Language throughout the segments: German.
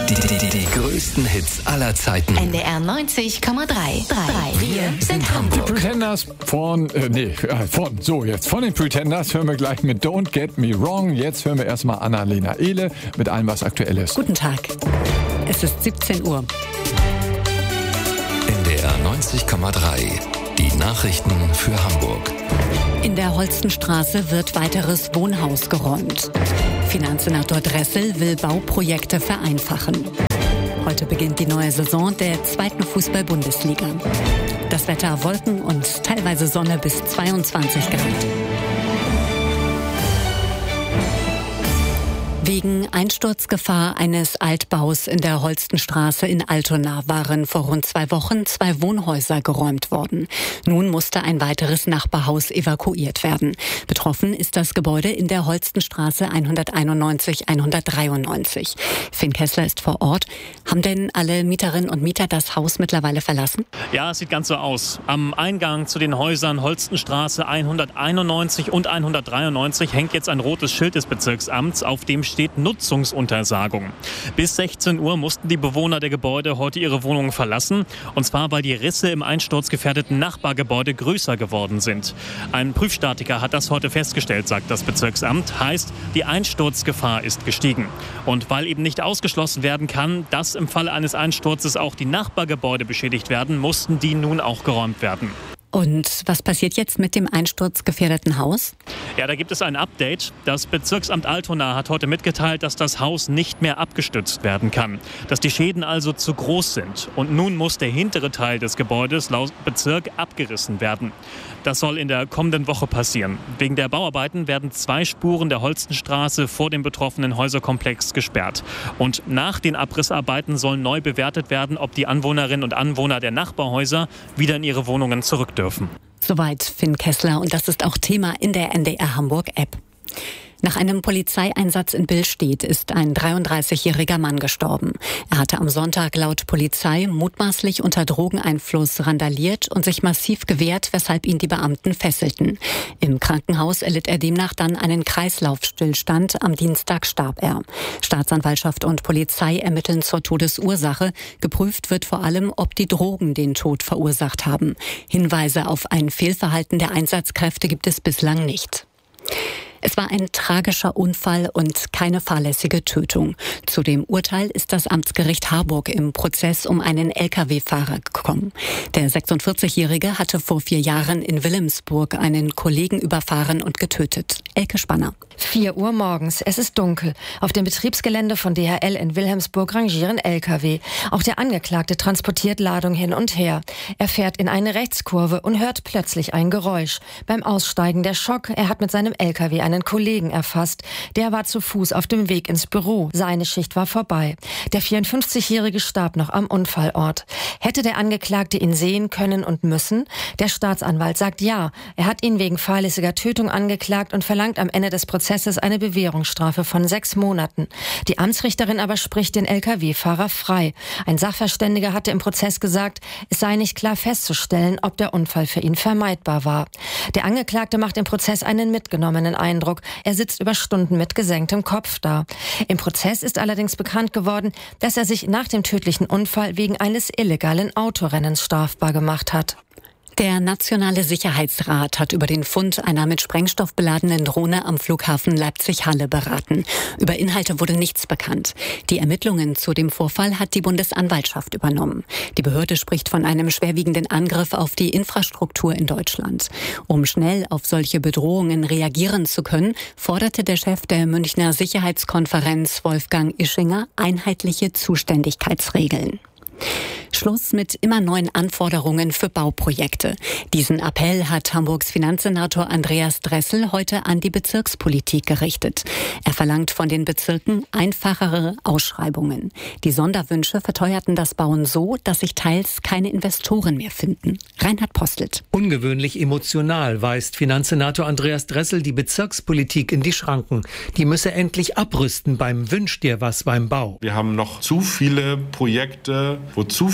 Die größten Hits aller Zeiten. NDR 90,3. Wir sind Hamburg. Die Pretenders von den Pretenders hören wir gleich mit Don't Get Me Wrong. Jetzt hören wir erstmal Annalena Ehle mit allem, was aktuell ist. Guten Tag. Es ist 17 Uhr. NDR 90,3. Die Nachrichten für Hamburg. In der Holstenstraße wird weiteres Wohnhaus geräumt. Finanzsenator Dressel will Bauprojekte vereinfachen. Heute beginnt die neue Saison der 2. Fußball-Bundesliga. Das Wetter: Wolken und teilweise Sonne bis 22 Grad. Wegen Einsturzgefahr eines Altbaus in der Holstenstraße in Altona waren vor rund 2 Wochen 2 Wohnhäuser geräumt worden. Nun musste ein weiteres Nachbarhaus evakuiert werden. Betroffen ist das Gebäude in der Holstenstraße 191-193. Finn Kessler ist vor Ort. Haben denn alle Mieterinnen und Mieter das Haus mittlerweile verlassen? Ja, es sieht ganz so aus. Am Eingang zu den Häusern Holstenstraße 191 und 193 hängt jetzt ein rotes Schild des Bezirksamts, auf dem steht Nutzungsuntersagung. Bis 16 Uhr mussten die Bewohner der Gebäude heute ihre Wohnungen verlassen. Und zwar, weil die Risse im einsturzgefährdeten Nachbargebäude größer geworden sind. Ein Prüfstatiker hat das heute festgestellt, sagt das Bezirksamt. Heißt, die Einsturzgefahr ist gestiegen. Und weil eben nicht ausgeschlossen werden kann, dass im Falle eines Einsturzes auch die Nachbargebäude beschädigt werden, mussten die nun auch geräumt werden. Und was passiert jetzt mit dem einsturzgefährdeten Haus? Ja, da gibt es ein Update. Das Bezirksamt Altona hat heute mitgeteilt, dass das Haus nicht mehr abgestützt werden kann. Dass die Schäden also zu groß sind. Und nun muss der hintere Teil des Gebäudes laut Bezirk abgerissen werden. Das soll in der kommenden Woche passieren. Wegen der Bauarbeiten werden 2 Spuren der Holstenstraße vor dem betroffenen Häuserkomplex gesperrt. Und nach den Abrissarbeiten soll neu bewertet werden, ob die Anwohnerinnen und Anwohner der Nachbarhäuser wieder in ihre Wohnungen zurück dürfen. Soweit Finn Kessler, und das ist auch Thema in der NDR Hamburg App. Nach einem Polizeieinsatz in Billstedt ist ein 33-jähriger Mann gestorben. Er hatte am Sonntag laut Polizei mutmaßlich unter Drogeneinfluss randaliert und sich massiv gewehrt, weshalb ihn die Beamten fesselten. Im Krankenhaus erlitt er demnach dann einen Kreislaufstillstand. Am Dienstag starb er. Staatsanwaltschaft und Polizei ermitteln zur Todesursache. Geprüft wird vor allem, ob die Drogen den Tod verursacht haben. Hinweise auf ein Fehlverhalten der Einsatzkräfte gibt es bislang nicht. Es war ein tragischer Unfall und keine fahrlässige Tötung. Zu dem Urteil ist das Amtsgericht Harburg im Prozess um einen Lkw-Fahrer gekommen. Der 46-Jährige hatte vor 4 Jahren in Wilhelmsburg einen Kollegen überfahren und getötet. Elke Spanner. 4 Uhr morgens, es ist dunkel. Auf dem Betriebsgelände von DHL in Wilhelmsburg rangieren Lkw. Auch der Angeklagte transportiert Ladung hin und her. Er fährt in eine Rechtskurve und hört plötzlich ein Geräusch. Beim Aussteigen der Schock, er hat mit seinem Lkw einen Kollegen erfasst. Der war zu Fuß auf dem Weg ins Büro. Seine Schicht war vorbei. Der 54-Jährige starb noch am Unfallort. Hätte der Angeklagte ihn sehen können und müssen? Der Staatsanwalt sagt ja. Er hat ihn wegen fahrlässiger Tötung angeklagt und verlangt am Ende des Prozesses eine Bewährungsstrafe von 6 Monaten. Die Amtsrichterin aber spricht den Lkw-Fahrer frei. Ein Sachverständiger hatte im Prozess gesagt, es sei nicht klar festzustellen, ob der Unfall für ihn vermeidbar war. Der Angeklagte macht im Prozess einen mitgenommenen Eindruck. Er sitzt über Stunden mit gesenktem Kopf da. Im Prozess ist allerdings bekannt geworden, dass er sich nach dem tödlichen Unfall wegen eines illegalen Autorennens strafbar gemacht hat. Der Nationale Sicherheitsrat hat über den Fund einer mit Sprengstoff beladenen Drohne am Flughafen Leipzig-Halle beraten. Über Inhalte wurde nichts bekannt. Die Ermittlungen zu dem Vorfall hat die Bundesanwaltschaft übernommen. Die Behörde spricht von einem schwerwiegenden Angriff auf die Infrastruktur in Deutschland. Um schnell auf solche Bedrohungen reagieren zu können, forderte der Chef der Münchner Sicherheitskonferenz, Wolfgang Ischinger, einheitliche Zuständigkeitsregeln. Schluss mit immer neuen Anforderungen für Bauprojekte. Diesen Appell hat Hamburgs Finanzsenator Andreas Dressel heute an die Bezirkspolitik gerichtet. Er verlangt von den Bezirken einfachere Ausschreibungen. Die Sonderwünsche verteuerten das Bauen so, dass sich teils keine Investoren mehr finden. Reinhard Postelt. Ungewöhnlich emotional weist Finanzsenator Andreas Dressel die Bezirkspolitik in die Schranken. Die müsse endlich abrüsten beim Wünsch dir was beim Bau. Wir haben noch zu viele Projekte, wo zu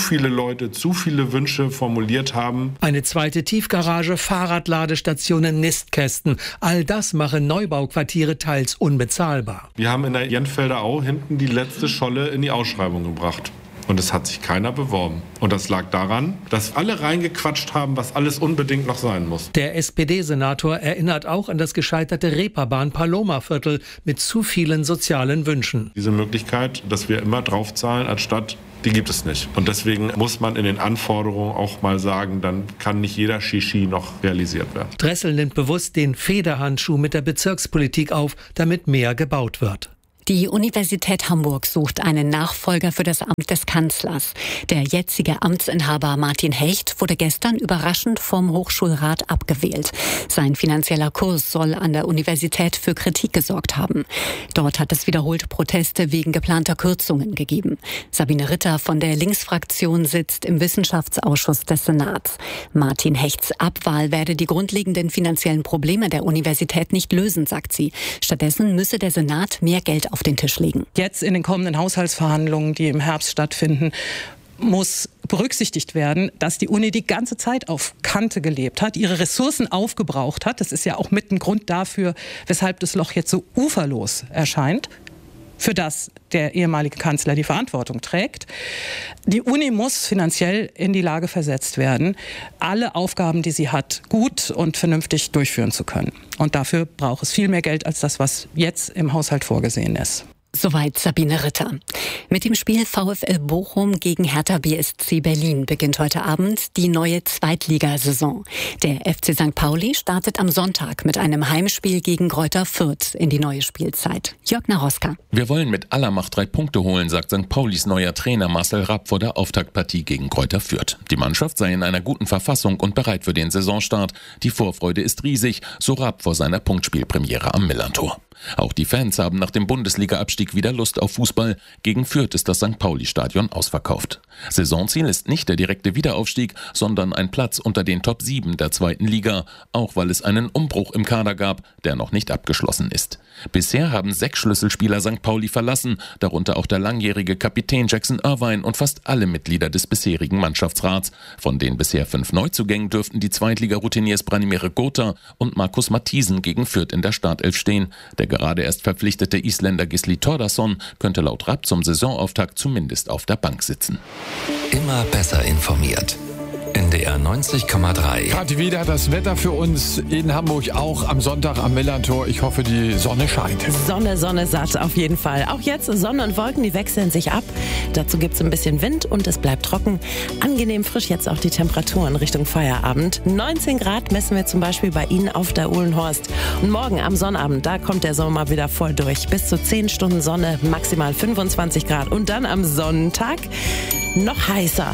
viele Leute zu viele Wünsche formuliert haben. Eine zweite Tiefgarage, Fahrradladestationen, Nistkästen. All das mache Neubauquartiere teils unbezahlbar. Wir haben in der Jentfelder Au hinten die letzte Scholle in die Ausschreibung gebracht. Und es hat sich keiner beworben. Und das lag daran, dass alle reingequatscht haben, was alles unbedingt noch sein muss. Der SPD-Senator erinnert auch an das gescheiterte Reeperbahn-Paloma-Viertel mit zu vielen sozialen Wünschen. Diese Möglichkeit, dass wir immer draufzahlen, anstatt, die gibt es nicht. Und deswegen muss man in den Anforderungen auch mal sagen, dann kann nicht jeder Shishi noch realisiert werden. Dressel nimmt bewusst den Federhandschuh mit der Bezirkspolitik auf, damit mehr gebaut wird. Die Universität Hamburg sucht einen Nachfolger für das Amt des Kanzlers. Der jetzige Amtsinhaber Martin Hecht wurde gestern überraschend vom Hochschulrat abgewählt. Sein finanzieller Kurs soll an der Universität für Kritik gesorgt haben. Dort hat es wiederholt Proteste wegen geplanter Kürzungen gegeben. Sabine Ritter von der Linksfraktion sitzt im Wissenschaftsausschuss des Senats. Martin Hechts Abwahl werde die grundlegenden finanziellen Probleme der Universität nicht lösen, sagt sie. Stattdessen müsse der Senat mehr Geld auf den Tisch legen. Jetzt in den kommenden Haushaltsverhandlungen, die im Herbst stattfinden, muss berücksichtigt werden, dass die Uni die ganze Zeit auf Kante gelebt hat, ihre Ressourcen aufgebraucht hat. Das ist ja auch mit ein Grund dafür, weshalb das Loch jetzt so uferlos erscheint, für das der ehemalige Kanzler die Verantwortung trägt. Die Uni muss finanziell in die Lage versetzt werden, alle Aufgaben, die sie hat, gut und vernünftig durchführen zu können. Und dafür braucht es viel mehr Geld als das, was jetzt im Haushalt vorgesehen ist. Soweit Sabine Ritter. Mit dem Spiel VfL Bochum gegen Hertha BSC Berlin beginnt heute Abend die neue Zweitligasaison. Der FC St. Pauli startet am Sonntag mit einem Heimspiel gegen Greuther Fürth in die neue Spielzeit. Jörg Naroska. Wir wollen mit aller Macht 3 Punkte holen, sagt St. Paulis neuer Trainer Marcel Rapp vor der Auftaktpartie gegen Greuther Fürth. Die Mannschaft sei in einer guten Verfassung und bereit für den Saisonstart. Die Vorfreude ist riesig, so Rapp vor seiner Punktspielpremiere am Millerntor. Auch die Fans haben nach dem Bundesliga-Abstieg wieder Lust auf Fußball. Gegen Fürth ist das St. Pauli-Stadion ausverkauft. Saisonziel ist nicht der direkte Wiederaufstieg, sondern ein Platz unter den Top 7 der zweiten Liga, auch weil es einen Umbruch im Kader gab, der noch nicht abgeschlossen ist. Bisher haben 6 Schlüsselspieler St. Pauli verlassen, darunter auch der langjährige Kapitän Jackson Irvine und fast alle Mitglieder des bisherigen Mannschaftsrats. Von den bisher 5 Neuzugängen dürften die Zweitliga-Routiniers Branimir Gotha und Markus Matthiesen gegen Fürth in der Startelf stehen. Der gerade erst verpflichtete Isländer Gisli Thordarson könnte laut Rapp zum Saisonauftakt zumindest auf der Bank sitzen. Immer besser informiert. NDR 90,3. Gerade wieder das Wetter für uns in Hamburg, auch am Sonntag am Millerntor. Ich hoffe, die Sonne scheint. Sonne satt auf jeden Fall. Auch jetzt Sonne und Wolken, die wechseln sich ab. Dazu gibt es ein bisschen Wind und es bleibt trocken. Angenehm frisch jetzt auch die Temperaturen Richtung Feierabend. 19 Grad messen wir zum Beispiel bei Ihnen auf der Uhlenhorst. Und morgen am Sonnabend, da kommt der Sommer wieder voll durch. Bis zu 10 Stunden Sonne, maximal 25 Grad. Und dann am Sonntag noch heißer,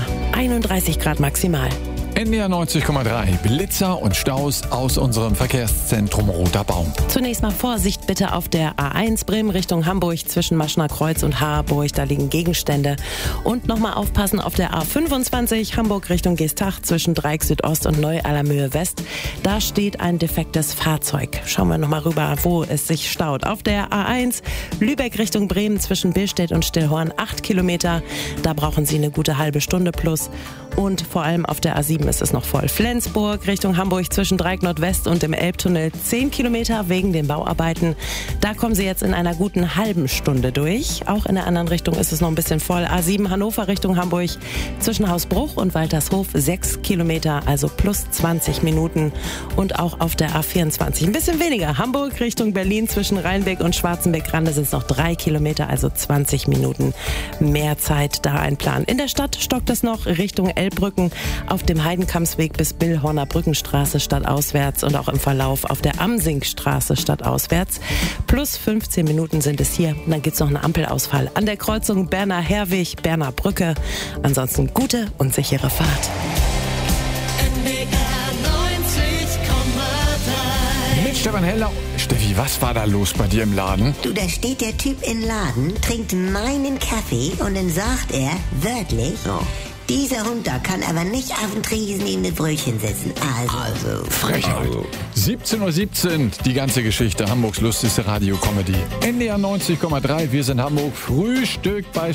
31 Grad maximal. NDR 90,3. Blitzer und Staus aus unserem Verkehrszentrum Roter Baum. Zunächst mal Vorsicht bitte auf der A1 Bremen Richtung Hamburg zwischen Maschner Kreuz und Harburg. Da liegen Gegenstände. Und nochmal aufpassen auf der A25 Hamburg Richtung Geestach zwischen Dreieck Südost und Neu-Allermöhe West. Da steht ein defektes Fahrzeug. Schauen wir nochmal rüber, wo es sich staut. Auf der A1 Lübeck Richtung Bremen zwischen Billstedt und Stillhorn 8 Kilometer. Da brauchen Sie eine gute halbe Stunde plus. Und vor allem auf der A7 ist es noch voll. Flensburg Richtung Hamburg zwischen Dreieck Nordwest und dem Elbtunnel 10 Kilometer wegen den Bauarbeiten. Da kommen Sie jetzt in einer guten halben Stunde durch. Auch in der anderen Richtung ist es noch ein bisschen voll. A7 Hannover Richtung Hamburg zwischen Hausbruch und Waltershof 6 Kilometer, also plus 20 Minuten. Und auch auf der A24 ein bisschen weniger. Hamburg Richtung Berlin zwischen Rheinbeck und Schwarzenbeck-Rande sind es noch 3 Kilometer, also 20 Minuten mehr Zeit da einplanen. In der Stadt stockt es noch Richtung Elbbrücken auf dem Heidenkampsweg bis Billhorner Brückenstraße stadtauswärts und auch im Verlauf auf der Amsingstraße stadtauswärts. Plus 15 Minuten sind es hier. Und dann gibt es noch einen Ampelausfall an der Kreuzung Berner Herweg, Berner Brücke. Ansonsten gute und sichere Fahrt. Mit Stefan Heller. Steffi, was war da los bei dir im Laden? Du, da steht der Typ im Laden, trinkt meinen Kaffee und dann sagt er wörtlich... Oh. Dieser Hund da kann aber nicht auf den Tresen in das Brötchen setzen. Also. Frechheit. 17:17 Uhr, die ganze Geschichte. Hamburgs lustigste Radio-Comedy. NDR 90,3, wir sind Hamburg. Frühstück bei